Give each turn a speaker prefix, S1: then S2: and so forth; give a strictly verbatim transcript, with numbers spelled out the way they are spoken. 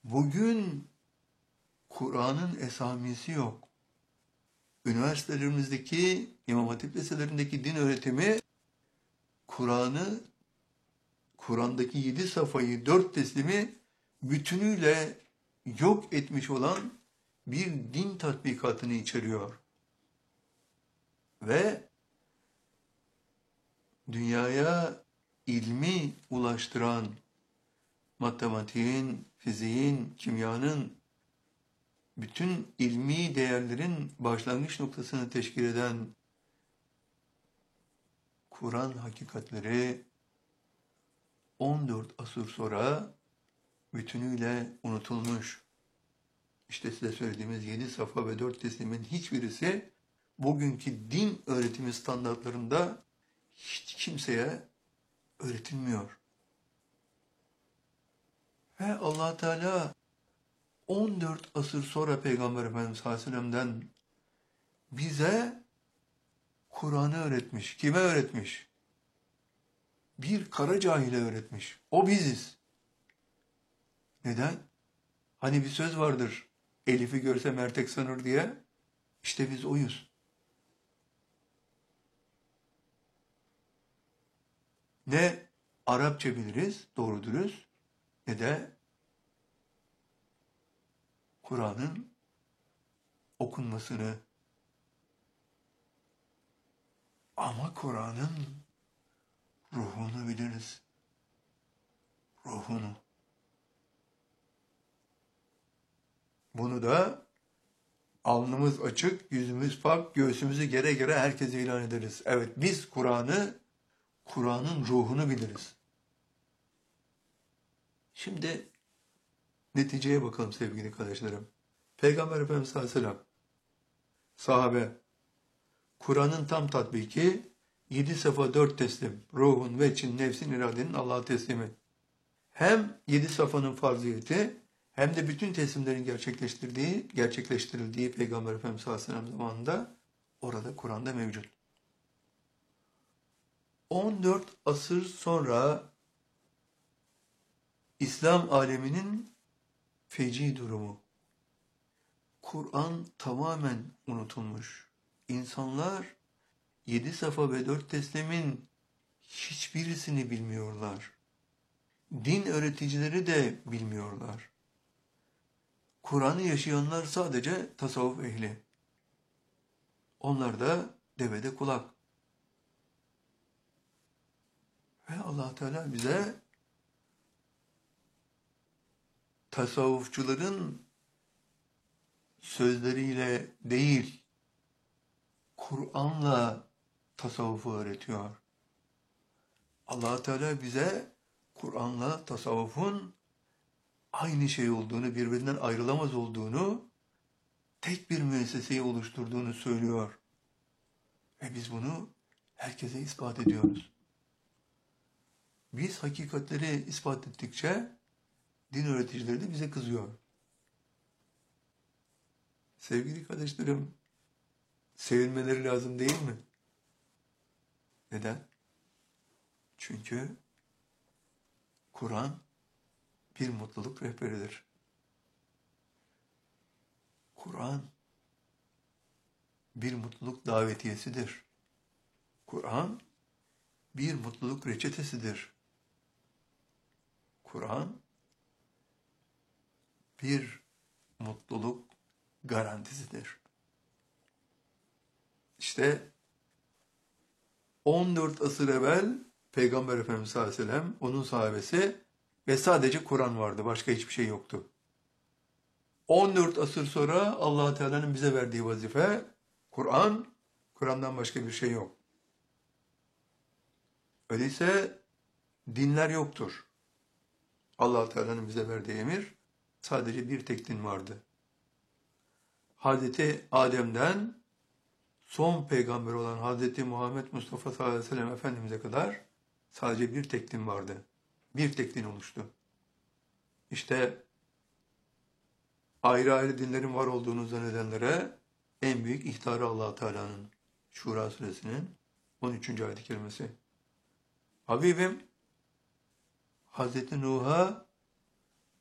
S1: Bugün Kur'an'ın esamisi yok. Üniversitelerimizdeki, İmam Hatip liselerindeki din öğretimi Kur'an'ı, Kur'an'daki yedi safayı, dört teslimi bütünüyle yok etmiş olan bir din tatbikatını içeriyor. Ve dünyaya ilmi ulaştıran matematiğin, fiziğin, kimyanın, bütün ilmi değerlerin başlangıç noktasını teşkil eden Kur'an hakikatleri on dört asır sonra bütünüyle unutulmuş. İşte size söylediğimiz yedi safa ve dört teslimin hiçbirisi bugünkü din öğretimi standartlarında hiç kimseye öğretilmiyor. Ve Allah Teala on dört asır sonra Peygamber Efendimiz sallallahu aleyhi ve sellem'den bize Kur'an'ı öğretmiş. Kime öğretmiş? Bir kara cahile öğretmiş. O biziz. Neden? Hani bir söz vardır. Elif'i görse mertek sanır diye. İşte biz oyuz. Ne Arapça biliriz, doğru dürüst, ne de Kur'an'ın okunmasını. Ama Kur'an'ın ruhunu biliriz. Ruhunu. Bunu da alnımız açık, yüzümüz pak, göğsümüzü gere gere herkese ilan ederiz. Evet, biz Kur'an'ı, Kur'an'ın ruhunu biliriz. Şimdi neticeye bakalım sevgili kardeşlerim. Peygamber Efendimiz sallallahu aleyhi ve sellem, sahabe, Kur'an'ın tam tatbiki, yedi safa dört teslim, ruhun, veçin, nefsin, iradenin Allah'a teslimi. Hem yedi safanın farziyeti, hem de bütün teslimlerin gerçekleştirdiği, gerçekleştirildiği Peygamber Efendimiz sallallahu aleyhi ve sellem zamanında orada Kur'an'da mevcut. on dört asır sonra İslam aleminin feci durumu. Kur'an tamamen unutulmuş. İnsanlar yedi safa ve dört teslimin hiçbirisini bilmiyorlar. Din öğreticileri de bilmiyorlar. Kur'an'ı yaşayanlar sadece tasavvuf ehli. Onlar da devede kulak. Ve Allah Teala bize tasavvufçuların sözleriyle değil, Kur'an'la tasavvufu öğretiyor. Allah Teala bize Kur'an'la tasavvufun aynı şey olduğunu, birbirinden ayrılamaz olduğunu, tek bir müesseseyi oluşturduğunu söylüyor. Ve biz bunu herkese ispat ediyoruz. Biz hakikatleri ispat ettikçe din öğreticileri de bize kızıyor. Sevgili kardeşlerim, sevilmeleri lazım değil mi? Neden? Çünkü Kur'an bir mutluluk rehberidir. Kur'an bir mutluluk davetiyesidir. Kur'an bir mutluluk reçetesidir. Kur'an bir mutluluk garantisidir. İşte on dört asır evvel Peygamber Efendimiz sallallahu aleyhi ve sellem, onun sahabesi ve sadece Kur'an vardı. Başka hiçbir şey yoktu. on dört asır sonra Allah Teala'nın bize verdiği vazife Kur'an, Kur'an'dan başka bir şey yok. Öyleyse dinler yoktur. Allah Teala'nın bize verdiği emir sadece bir tek din vardı. Hazreti Adem'den son peygamber olan Hazreti Muhammed Mustafa sallallahu aleyhi ve sellem Efendimiz'e kadar sadece bir tek din vardı. Bir tek din oluştu. İşte ayrı ayrı dinlerin var olduğunu zannedenlere en büyük ihtarı Allah Teala'nın Şura suresinin on üçüncü ayet-i kerimesi. Habibim, Hazreti Nuh'a